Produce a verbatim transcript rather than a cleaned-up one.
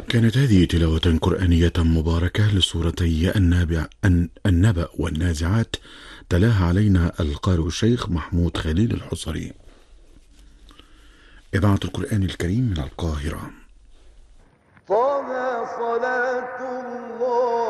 كانت هذه تلاوة قرآنية مباركة لسورتي النابع النبأ والنازعات، تلاها علينا القارئ الشيخ محمود خليل الحصري. إذاعة القرآن الكريم من القاهرة. طه صلاة الله